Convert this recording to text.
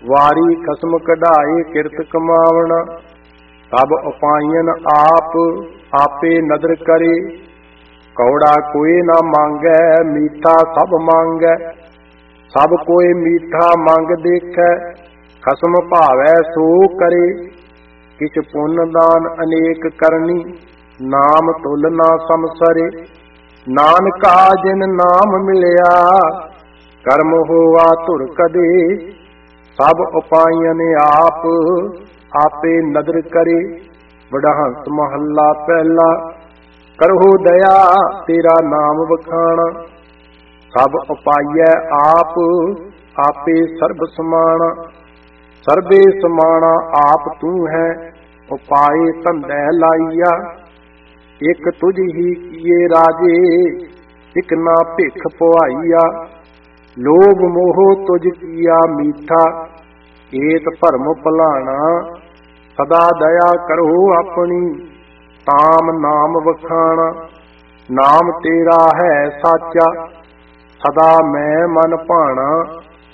ਵਾਰੀ ਖਸਮ ਕਢਾਏ ਕਿਰਤ ਕਮਾਵਣਾ। ਸਭ ਉਪਾਇਨ ਆਪ ਆਪੇ ਨਦਰ ਕਰੇ। ਕੌੜਾ ਕੋਈ ਨਾ ਮੰਗੈ ਮੀਠਾ ਸਭ ਮੰਗੈ। ਸਭ ਕੋਈ ਮੀਠਾ ਮੰਗ ਦੇਖੈ ਖਸਮ ਭਾਵੈ ਸੋ ਕਰੇ। ਕਿਛ ਪੁੰਨ ਦਾਨ ਅਨੇਕ ਕਰਨੀ ਨਾਮ ਤੁਲ ਨਾ ਸਮਸਰੇ। ਨਾਨਕਾ ਜਿਨ ਨਾਮ ਮਿਲਿਆ ਕਰਮ ਹੋਆ ਧੁਰ ਕਦੇ। ਸਭ ਉਪਾਇਨ ਆਪ ਆਪੇ ਨਦਰ ਕਰੇ। ਵਡਹੰਸ ਮਹੱਲਾ ਪਹਿਲਾ। ਕਰਹੁ ਦਇਆ ਤੇਰਾ ਨਾਮ ਵਖਾਣਾ। ਸਭ ਉਪਾਈਐ ਆਪ ਆਪੇ ਸਰਬ ਸਮਾਣਾ। ਸਰਬੇ ਸਮਾਣਾ ਆਪ ਤੂੰ ਹੈ ਉਪਾਏ ਧੰਦੈ ਲਾਈਆ। ਇਕ ਤੁਝ ਹੀ ਕੀਏ ਰਾਜੇ ਇਕ ਨਾ ਭਿਖ ਪੁਆਈਆ। ਲੋਭ ਮੋਹ ਤੁਝ ਕੀਆ ਮੀਠਾ ਏਤ ਭਰਮ ਭੁਲਾਣਾ। ਸਦਾ ਦਇਆ ਕਰੋ ਆਪਣੀ ਤਾਮ ਨਾਮ ਵਖਾਣਾ। ਨਾਮ ਤੇਰਾ ਹੈ ਸਾਚਾ ਸਦਾ ਮੈਂ ਮਨ ਭਾਣਾ।